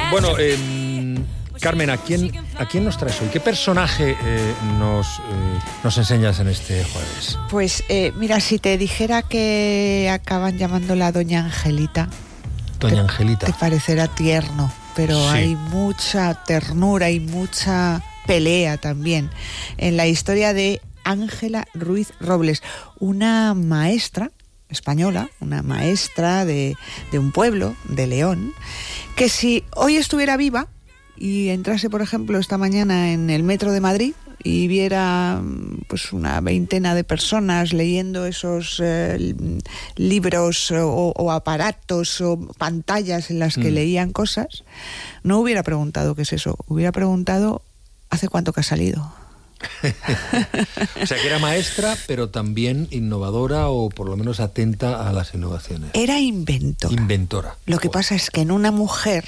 Bueno, Carmen, ¿a quién nos traes hoy? ¿Qué personaje nos enseñas en este jueves? Pues mira, si te dijera que acaban llamándola Doña Angelita... Doña Angelita. Te parecerá tierno, pero sí, hay mucha ternura y mucha pelea también en la historia de Ángela Ruiz Robles, una maestra española, una maestra de un pueblo, de León, que si hoy estuviera viva y entrase, por ejemplo, esta mañana en el metro de Madrid y viera pues una veintena de personas leyendo esos libros o aparatos o pantallas en las que leían cosas, no hubiera preguntado qué es eso, hubiera preguntado ¿hace cuánto que ha salido? O sea, que era maestra, pero también innovadora o por lo menos atenta a las innovaciones. Era inventora. Inventora. Lo que pasa es que en una mujer,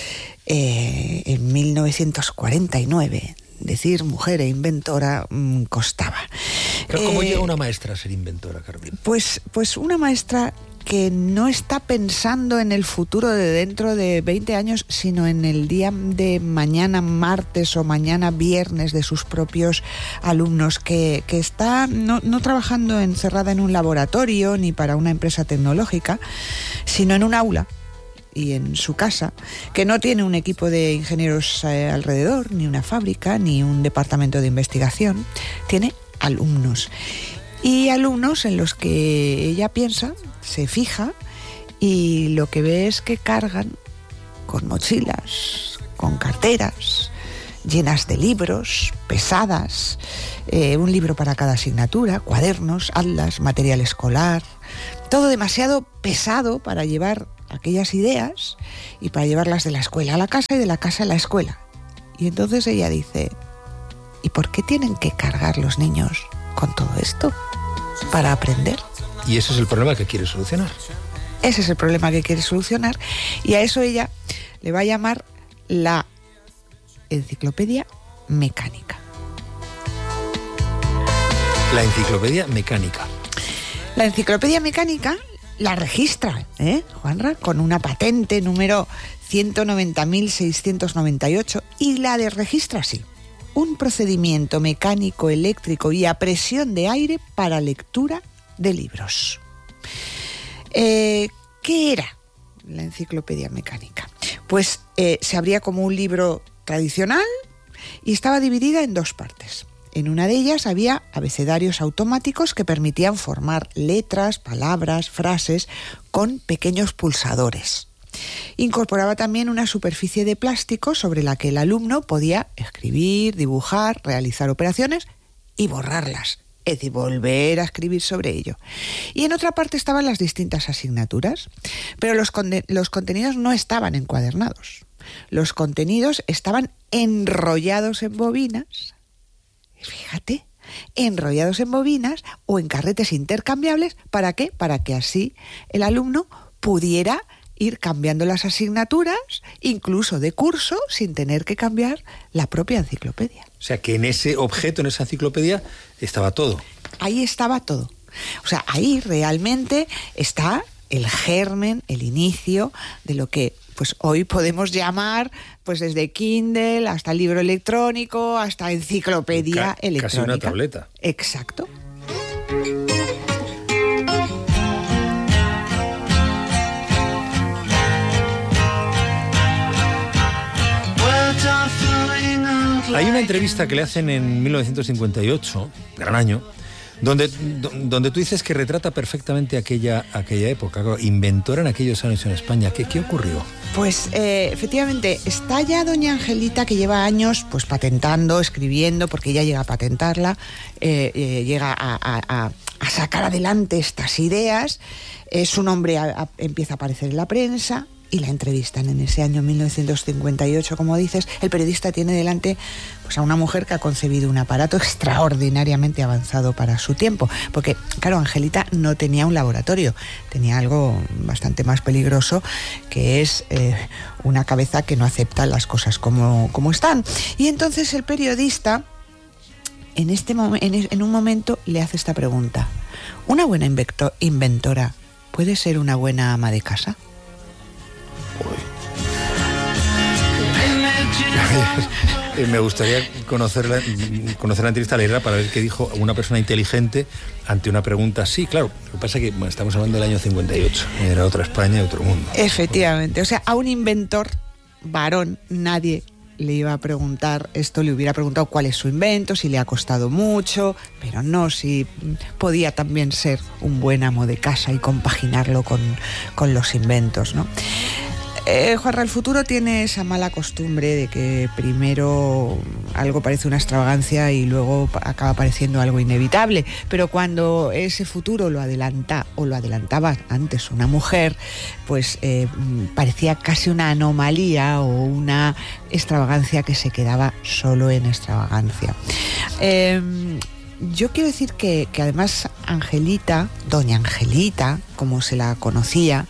en 1949, decir mujer e inventora costaba. Pero ¿cómo llega una maestra a ser inventora, Carmen? Pues una maestra que no está pensando en el futuro de dentro de 20 años, sino en el día de mañana martes o mañana viernes de sus propios alumnos, que está no trabajando encerrada en un laboratorio ni para una empresa tecnológica, sino en un aula y en su casa, que no tiene un equipo de ingenieros alrededor, ni una fábrica, ni un departamento de investigación, tiene alumnos. Y alumnos en los que ella piensa, se fija, y lo que ve es que cargan con mochilas, con carteras, llenas de libros, pesadas, un libro para cada asignatura, cuadernos, atlas, material escolar, todo demasiado pesado para llevar aquellas ideas y para llevarlas de la escuela a la casa y de la casa a la escuela. Y entonces ella dice, ¿y por qué tienen que cargar los niños con todo esto? Para aprender. Y ese es el problema que quiere solucionar. Ese es el problema que quiere solucionar, y a eso ella le va a llamar la enciclopedia mecánica. La enciclopedia mecánica. La enciclopedia mecánica la registra, Juanra, con una patente número 190.698, y la registra así: un procedimiento mecánico, eléctrico y a presión de aire para lectura de libros. ¿Qué era la enciclopedia mecánica? Pues se abría como un libro tradicional y estaba dividida en dos partes. En una de ellas había abecedarios automáticos que permitían formar letras, palabras, frases con pequeños pulsadores. Incorporaba también una superficie de plástico sobre la que el alumno podía escribir, dibujar, realizar operaciones y borrarlas, es decir, volver a escribir sobre ello. Y en otra parte estaban las distintas asignaturas, pero los contenidos no estaban encuadernados. Los contenidos estaban enrollados en bobinas, fíjate, enrollados en bobinas o en carretes intercambiables. ¿Para qué? Para que así el alumno pudiera ir cambiando las asignaturas, incluso de curso, sin tener que cambiar la propia enciclopedia. O sea, que en ese objeto, en esa enciclopedia, estaba todo. Ahí estaba todo. O sea, ahí realmente está el germen, el inicio de lo que pues hoy podemos llamar, pues desde Kindle hasta libro electrónico, hasta enciclopedia electrónica. Casi una tableta. Exacto. Hay una entrevista que le hacen en 1958, gran año, donde tú dices que retrata perfectamente aquella época, claro, inventora en aquellos años en España. ¿Qué ocurrió? Pues efectivamente, está ya doña Angelita, que lleva años pues patentando, escribiendo, porque ella llega a patentarla, llega a sacar adelante estas ideas. Su nombre empieza a aparecer en la prensa y la entrevistan en ese año 1958, como dices. El periodista tiene delante pues a una mujer que ha concebido un aparato extraordinariamente avanzado para su tiempo, porque claro, Angelita no tenía un laboratorio, tenía algo bastante más peligroso, que es una cabeza que no acepta las cosas como están. Y entonces el periodista en un momento le hace esta pregunta: ¿una buena inventora puede ser una buena ama de casa? Me gustaría conocer la entrevista a Leira para ver qué dijo una persona inteligente ante una pregunta así. Claro, lo que pasa es que estamos hablando del año 58, era otra España y otro mundo. Efectivamente, o sea, a un inventor varón nadie le iba a preguntar esto, le hubiera preguntado cuál es su invento, si le ha costado mucho, pero no si podía también ser un buen amo de casa y compaginarlo con los inventos, ¿no? Juanra, el futuro tiene esa mala costumbre de que primero algo parece una extravagancia y luego acaba pareciendo algo inevitable, pero cuando ese futuro lo adelanta o lo adelantaba antes una mujer, pues parecía casi una anomalía o una extravagancia que se quedaba solo en extravagancia. Yo quiero decir que además Angelita, doña Angelita, como se la conocía,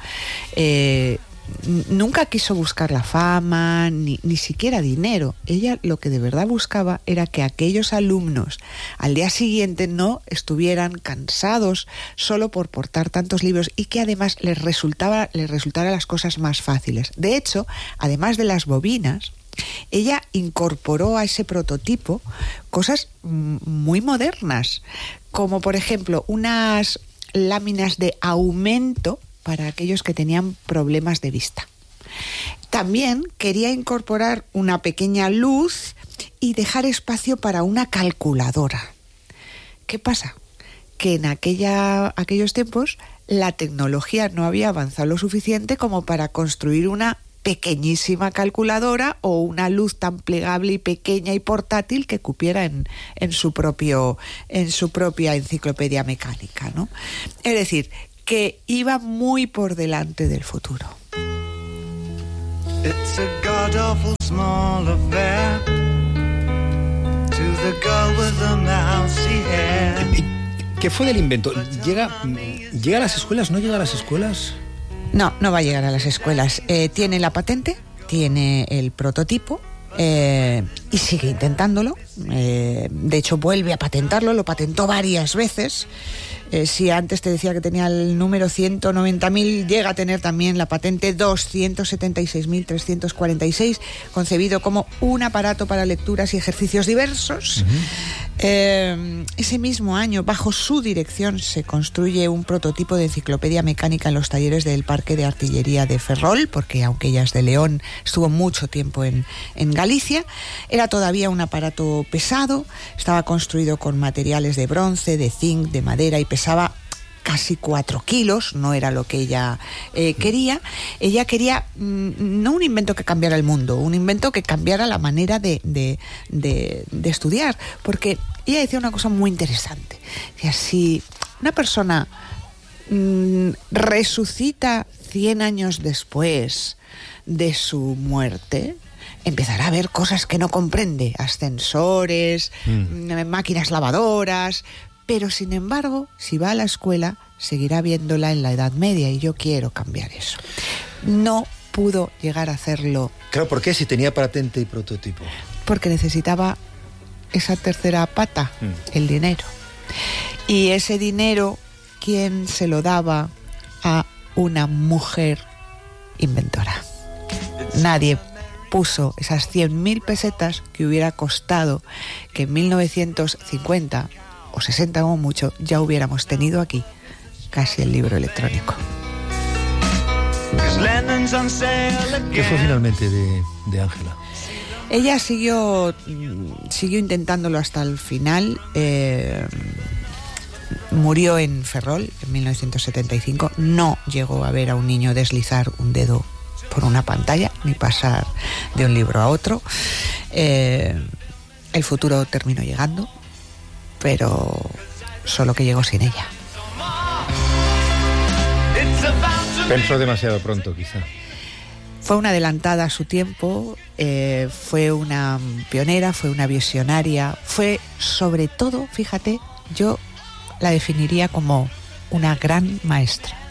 nunca quiso buscar la fama, ni siquiera dinero. Ella lo que de verdad buscaba era que aquellos alumnos al día siguiente no estuvieran cansados solo por portar tantos libros y que además les resultara las cosas más fáciles. De hecho, además de las bobinas, ella incorporó a ese prototipo cosas muy modernas, como por ejemplo unas láminas de aumento para aquellos que tenían problemas de vista. También quería incorporar una pequeña luz y dejar espacio para una calculadora. ¿Qué pasa? Que en aquellos tiempos la tecnología no había avanzado lo suficiente como para construir una pequeñísima calculadora o una luz tan plegable y pequeña y portátil que cupiera en su propia enciclopedia mecánica, ¿no? Es decir, que iba muy por delante del futuro. It's a god-awful small affair to the girl with the mousy hair. ¿Qué fue del invento? ¿Llega a las escuelas? ¿No llega a las escuelas? No va a llegar a las escuelas. Tiene la patente, tiene el prototipo y sigue intentándolo. De hecho, vuelve a patentarlo, lo patentó varias veces. Si antes te decía que tenía el número 190.000, llega a tener también la patente 276.346, concebido como un aparato para lecturas y ejercicios diversos. Ese mismo año, bajo su dirección, se construye un prototipo de enciclopedia mecánica en los talleres del Parque de Artillería de Ferrol, porque aunque ella es de León, estuvo mucho tiempo en Galicia. Era todavía un aparato pesado, estaba construido con materiales de bronce, de zinc, de madera y pesaba casi 4 kilos, no era lo que ella quería. Ella quería no un invento que cambiara el mundo, un invento que cambiara la manera de estudiar, porque ella decía una cosa muy interesante. Decía, si una persona resucita 100 años después de su muerte, empezará a ver cosas que no comprende, ascensores, máquinas lavadoras, pero sin embargo, si va a la escuela, seguirá viéndola en la Edad Media y yo quiero cambiar eso. No pudo llegar a hacerlo. Claro, ¿por qué? Si tenía patente y prototipo. Porque necesitaba esa tercera pata, el dinero. Y ese dinero, ¿quién se lo daba? A una mujer inventora. Nadie puso esas 100.000 pesetas que hubiera costado que en 1950 o 60 como mucho ya hubiéramos tenido aquí casi el libro electrónico. ¿Qué fue finalmente de Ángela? Ella siguió intentándolo hasta el final. Murió en Ferrol en 1975. No llegó a ver a un niño deslizar un dedo por una pantalla ni pasar de un libro a otro. El futuro terminó llegando, pero solo que llegó sin ella. Pensó demasiado pronto, quizá. Fue una adelantada a su tiempo, fue una pionera, fue una visionaria, fue sobre todo, fíjate, yo la definiría como una gran maestra.